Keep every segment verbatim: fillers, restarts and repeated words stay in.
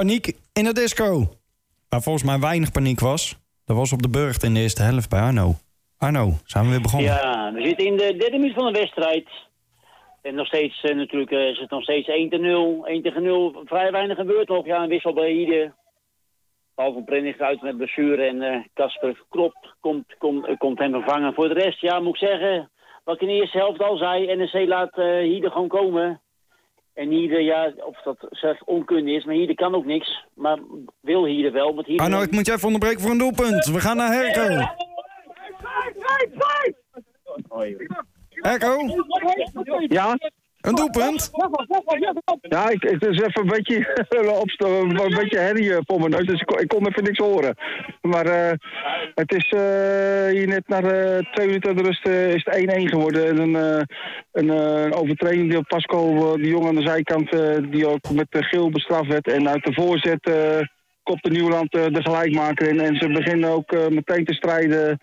paniek in de disco. Waar volgens mij weinig paniek was. Dat was op de Burgt in de eerste helft bij Arno. Arno, zijn we weer begonnen? Ja, we zitten in de derde minuut van de wedstrijd. En nog steeds, uh, natuurlijk, uh, is het nog steeds één tegen nul. één tegen nul, vrij weinig gebeurt nog. Ja, een wissel bij Hiede. Paul van Prennig uit met blessure en Casper uh, Krop komt, komt, uh, komt hem vervangen. Voor de rest, ja, moet ik zeggen, wat ik in de eerste helft al zei, N E C laat uh, Hiede gewoon komen. En Hiede, ja, of dat zelf onkunde is, maar Hiede kan ook niks. Maar wil Hiede wel, want Hiede... Arno, ik moet je even onderbreken voor een doelpunt. We gaan naar Herco. Herco? Ja? Een doelpunt? Ja, ik, het is even een beetje, een beetje herrie voor mijn neus, dus ik, ik kon even niks horen. Maar uh, het is uh, hier net na uh, twee minuten de rust uh, is het één-één geworden. En een, uh, een, uh, een overtreding die op Pascal, uh, die jongen aan de zijkant, uh, die ook met uh, geel bestraft werd. En uit de voorzet... Uh, kopte Nieuwland uh, de gelijkmaker in. En ze beginnen ook uh, meteen te strijden.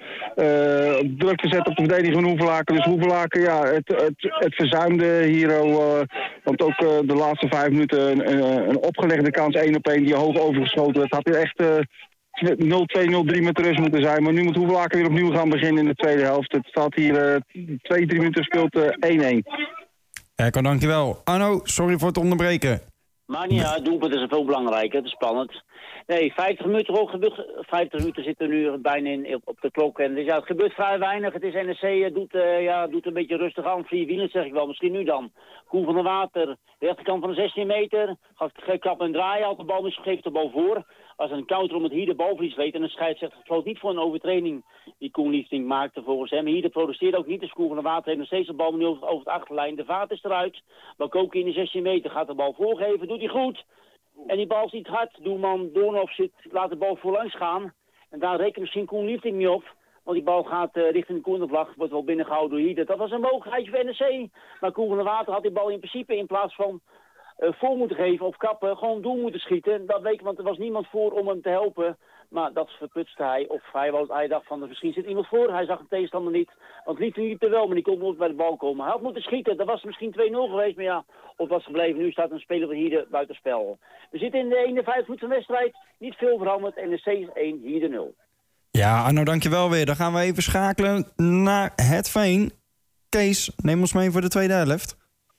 Uh, druk te zetten op de verdediging van Hoevelaken. Dus Hoevelaken, ja, het, het, het verzuimde hier. Uh, want ook uh, de laatste vijf minuten een, een, een opgelegde kans, één op één, die hoog overgeschoten werd. Had hier echt uh, nul twee nul drie met de rust moeten zijn. Maar nu moet Hoevelaken weer opnieuw gaan beginnen in de tweede helft. Het staat hier uh, twee, drie minuten speelt uh, één-één. Erko, dankjewel. Arno, sorry voor het onderbreken. Maar niet uit, doelpunt is veel belangrijker, het is spannend. Nee, vijftig minuten ook gebeurt, vijftig minuten zitten nu bijna in, op de klok. En dus ja, het gebeurt vrij weinig. Het is N E C, doet, uh, ja, doet een beetje rustig aan. Vier wielen zeg ik wel, misschien nu dan. Koen van der Water, rechterkant van de zestien meter. Gaat geen klap en draaien, had de bal dus geeft de bal voor. Als een counter om het hier de balverlies weet. En de scheidsrechter floot niet voor een overtreding die Koen Liefding maakte volgens hem. Hier de protesteert ook niet. Dus Koen van der Water heeft nog steeds de bal nu over, over het achterlijn. De vaart is eruit. Maar Koken in de zestien meter gaat de bal voorgeven. Doet hij goed. En die bal is niet hard. Doelman Doornhoff zit, laat de bal voorlangs gaan. En daar rekent misschien Koen Liefding niet op. Want die bal gaat uh, richting de cornervlag. Wordt wel binnengehouden door Hiede. Dat was een mogelijkheid voor N E C. Maar Koen van der Water had die bal in principe in plaats van uh, voor moeten geven of kappen. Gewoon doel moeten schieten. Dat weet ik, want er was niemand voor om hem te helpen. Maar dat verputste hij. Of hij, wou, hij dacht van misschien zit iemand voor. Hij zag een tegenstander niet. Want Liefding liep er wel, maar die kon nooit bij de bal komen. Hij had moeten schieten. Dat was misschien twee nul geweest. Maar ja, of was gebleven. Nu staat een speler van Hiede buitenspel. We zitten in de eenenvijftig minuten van de wedstrijd. Niet veel veranderd. En de C is één, Hiede nul. Ja, Arno, dankjewel weer. Dan gaan we even schakelen naar het Veen. Kees, neem ons mee voor de tweede helft.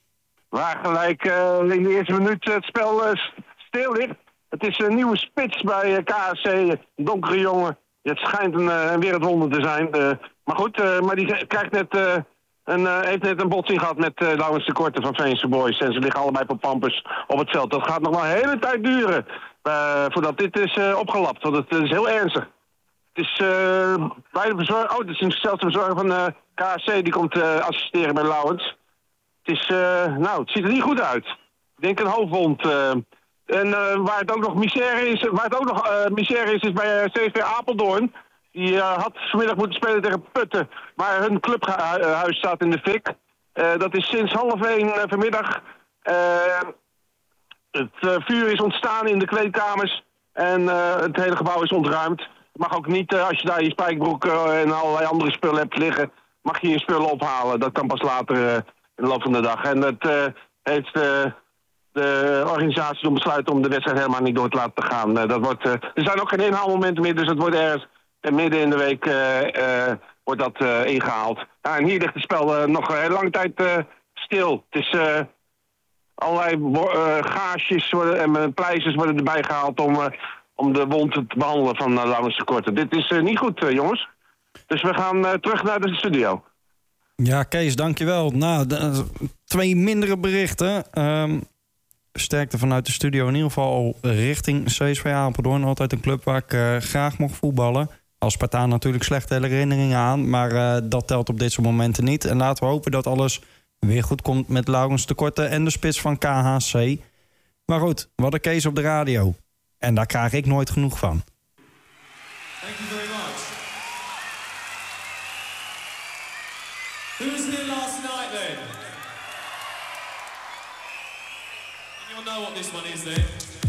Waar gelijk uh, in de eerste minuut het spel uh, stil ligt. Het is een nieuwe spits bij uh, K A C, een donkere jongen. Het schijnt een, uh, een wereldwonder te zijn. Uh, maar goed, uh, maar die krijgt net, uh, een, uh, heeft net een botsing gehad met uh, Laurens de Korte van Veense Boys. En ze liggen allebei op pampers op het veld. Dat gaat nog wel een hele tijd duren uh, voordat dit is uh, opgelapt. Want het is heel ernstig. Het is uh, bij de verzorger, oh, het is zelfs de verzorger van uh, K A C die komt uh, assisteren bij Laurens. Het is, uh, nou, het ziet er niet goed uit. Ik denk een hoofdwond. Uh, en uh, waar het ook nog misère is, waar het ook nog uh, misère is, is bij uh, C V Apeldoorn. Die uh, had vanmiddag moeten spelen tegen Putten, maar hun clubhuis staat in de fik. Uh, dat is sinds half één uh, vanmiddag. Uh, het uh, vuur is ontstaan in de kleedkamers en uh, het hele gebouw is ontruimd. Je mag ook niet, uh, als je daar je spijkerbroek uh, en allerlei andere spullen hebt liggen, mag je je spullen ophalen. Dat kan pas later uh, in de loop van de dag. En dat uh, heeft uh, de organisatie om besluiten om de wedstrijd helemaal niet door te laten gaan. Uh, dat wordt, uh, er zijn ook geen inhaalmomenten meer, dus het wordt ergens uh, midden in de week uh, uh, wordt dat uh, ingehaald. Ja, en hier ligt het spel uh, nog een hele lange tijd uh, stil. Het is uh, allerlei uh, gaasjes worden, en uh, pleisters worden erbij gehaald om, uh, om de wond te behandelen van uh, Laurens de Korte. Dit is uh, niet goed, uh, jongens. Dus we gaan uh, terug naar de studio. Ja, Kees, dankjewel. Nou, de, twee mindere berichten. Um, sterkte vanuit de studio in ieder geval richting C S V Apeldoorn. Altijd een club waar ik uh, graag mocht voetballen. Als Spartaan natuurlijk slechte herinneringen aan. Maar uh, dat telt op dit soort momenten niet. En laten we hopen dat alles weer goed komt met Laurens de Korte en de spits van K H C. Maar goed, we hadden Kees op de radio. En daar krijg ik nooit genoeg van. Thank you very much. Who was here last night then? You all know what this one is then?